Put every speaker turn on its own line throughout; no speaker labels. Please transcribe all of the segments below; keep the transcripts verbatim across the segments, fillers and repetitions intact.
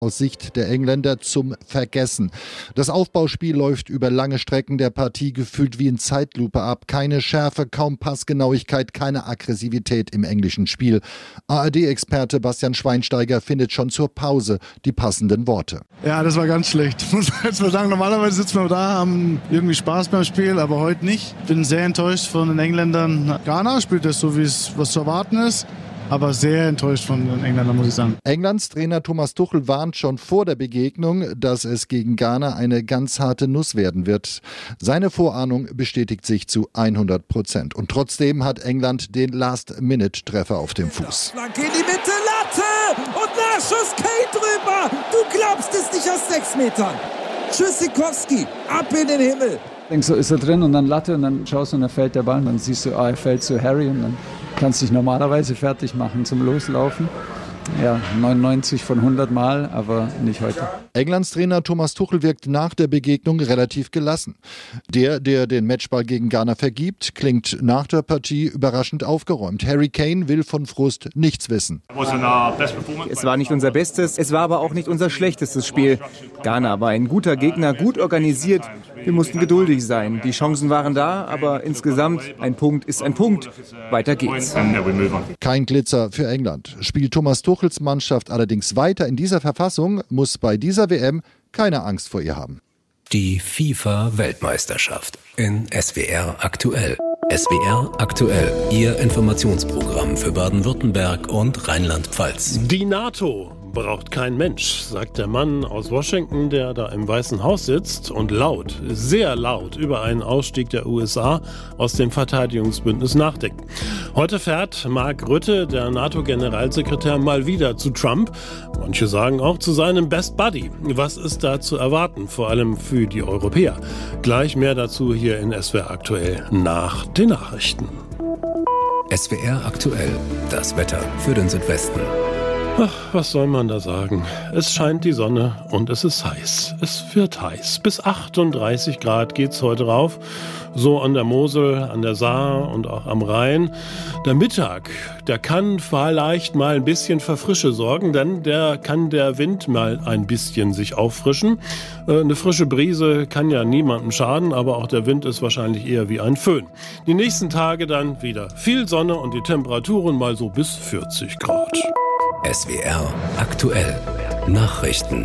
aus Sicht der Engländer zum Vergessen. Das Aufbauspiel läuft über lange Strecken der Partie gefühlt wie in Zeitlupe ab. Keine Schärfe, kaum Passgenauigkeit, keine Aggressivität im englischen Spiel. A R D-Experte Bastian Schweinsteiger findet schon zur Pause die passenden Worte.
Ja, das war ganz schlecht. Ich muss jetzt mal sagen, normalerweise sitzen wir da, haben irgendwie Spaß beim Spiel, aber heute nicht. Bin sehr enttäuscht von den Engländern. Ghana spielt das so, wie es was zu erwarten ist. Aber sehr enttäuscht von den Engländern, muss ich sagen.
Englands Trainer Thomas Tuchel warnt schon vor der Begegnung, dass es gegen Ghana eine ganz harte Nuss werden wird. Seine Vorahnung bestätigt sich zu hundert Prozent. Und trotzdem hat England den Last-Minute-Treffer auf dem Fuß.
Flanke in die Mitte, Latte und Nachschuss, Kane drüber. Du glaubst es nicht aus sechs Metern. Tschüssikowski, ab in den Himmel.
Denkst du, ist er drin und dann Latte und dann schaust du und dann fällt der Ball und dann siehst du, ah, er fällt zu Harry und dann kannst du dich normalerweise fertig machen zum Loslaufen. Ja, neunundneunzig von hundert Mal, aber nicht heute.
Englands Trainer Thomas Tuchel wirkt nach der Begegnung relativ gelassen. Der, der den Matchball gegen Ghana vergibt, klingt nach der Partie überraschend aufgeräumt. Harry Kane will von Frust nichts wissen.
Es war nicht unser bestes, es war aber auch nicht unser schlechtestes Spiel. Ghana war ein guter Gegner, gut organisiert. Wir mussten geduldig sein. Die Chancen waren da, aber insgesamt ein Punkt ist ein Punkt. Weiter geht's.
Kein Glitzer für England. Spielt Thomas Tuchels Mannschaft allerdings weiter in dieser Verfassung, muss bei dieser W M keine Angst vor ihr haben.
Die FIFA-Weltmeisterschaft in S W R aktuell. S W R aktuell, Ihr Informationsprogramm für Baden-Württemberg und Rheinland-Pfalz.
Die NATO braucht kein Mensch, sagt der Mann aus Washington, der da im Weißen Haus sitzt und laut, sehr laut über einen Ausstieg der U S A aus dem Verteidigungsbündnis nachdenkt. Heute fährt Mark Rutte, der NATO-Generalsekretär, mal wieder zu Trump. Manche sagen auch zu seinem Best Buddy. Was ist da zu erwarten, vor allem für die Europäer? Gleich mehr dazu hier in S W R aktuell nach den Nachrichten.
S W R aktuell, das Wetter für den Südwesten.
Ach, was soll man da sagen? Es scheint die Sonne und es ist heiß. Es wird heiß. Bis achtunddreißig Grad geht's heute rauf. So an der Mosel, an der Saar und auch am Rhein. Der Mittag, der kann vielleicht mal ein bisschen für Frische sorgen, denn der kann der Wind mal ein bisschen sich auffrischen. Eine frische Brise kann ja niemandem schaden, aber auch der Wind ist wahrscheinlich eher wie ein Föhn. Die nächsten Tage dann wieder viel Sonne und die Temperaturen mal so bis vierzig Grad.
S W R aktuell. Nachrichten.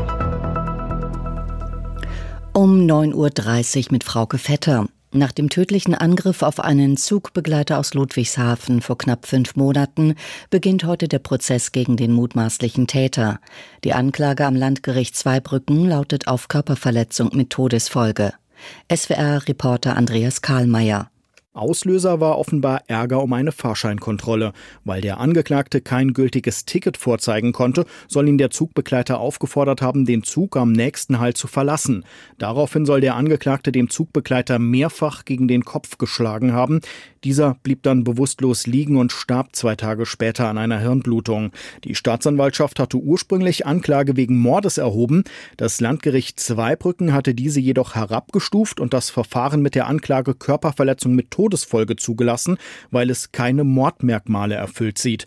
Um neun Uhr dreißig mit Frauke Vetter. Nach dem tödlichen Angriff auf einen Zugbegleiter aus Ludwigshafen vor knapp fünf Monaten beginnt heute der Prozess gegen den mutmaßlichen Täter. Die Anklage am Landgericht Zweibrücken lautet auf Körperverletzung mit Todesfolge. S W R-Reporter Andreas Kahlmeier.
Auslöser war offenbar Ärger um eine Fahrscheinkontrolle. Weil der Angeklagte kein gültiges Ticket vorzeigen konnte, soll ihn der Zugbegleiter aufgefordert haben, den Zug am nächsten Halt zu verlassen. Daraufhin soll der Angeklagte dem Zugbegleiter mehrfach gegen den Kopf geschlagen haben. Dieser blieb dann bewusstlos liegen und starb zwei Tage später an einer Hirnblutung. Die Staatsanwaltschaft hatte ursprünglich Anklage wegen Mordes erhoben. Das Landgericht Zweibrücken hatte diese jedoch herabgestuft und das Verfahren mit der Anklage Körperverletzung mit Todesfolge zugelassen, weil es keine Mordmerkmale erfüllt sieht.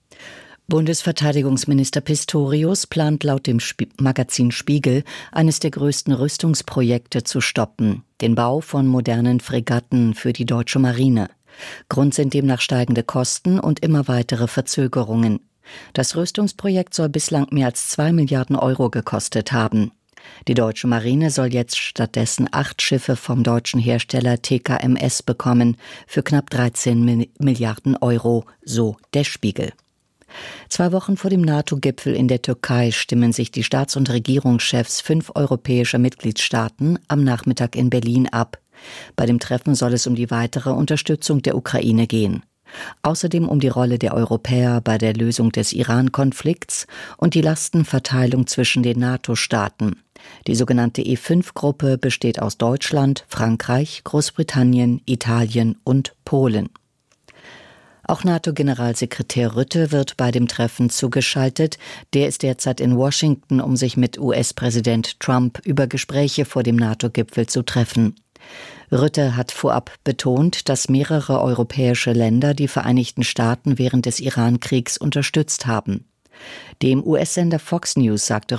Bundesverteidigungsminister Pistorius plant laut dem Sp- Magazin Spiegel, eines der größten Rüstungsprojekte zu stoppen: den Bau von modernen Fregatten für die deutsche Marine. Grund sind demnach steigende Kosten und immer weitere Verzögerungen. Das Rüstungsprojekt soll bislang mehr als zwei Milliarden Euro gekostet haben. Die deutsche Marine soll jetzt stattdessen acht Schiffe vom deutschen Hersteller T K M S bekommen, für knapp dreizehn Milliarden Euro, so der Spiegel. Zwei Wochen vor dem NATO-Gipfel in der Türkei stimmen sich die Staats- und Regierungschefs fünf europäischer Mitgliedstaaten am Nachmittag in Berlin ab. Bei dem Treffen soll es um die weitere Unterstützung der Ukraine gehen. Außerdem um die Rolle der Europäer bei der Lösung des Iran-Konflikts und die Lastenverteilung zwischen den NATO-Staaten. Die sogenannte E fünf Gruppe besteht aus Deutschland, Frankreich, Großbritannien, Italien und Polen. Auch NATO-Generalsekretär Rutte wird bei dem Treffen zugeschaltet. Der ist derzeit in Washington, um sich mit U S-Präsident Trump über Gespräche vor dem NATO-Gipfel zu treffen. Rutte hat vorab betont, dass mehrere europäische Länder die Vereinigten Staaten während des Iran-Kriegs unterstützt haben. Dem U S-Sender Fox News sagte